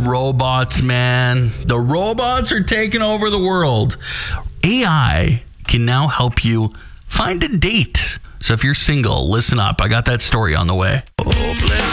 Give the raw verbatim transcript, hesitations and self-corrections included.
robots, man. The robots are taking over the world. A I can now help you find a date. So if you're single, listen up. I got that story on the way. Oh, bless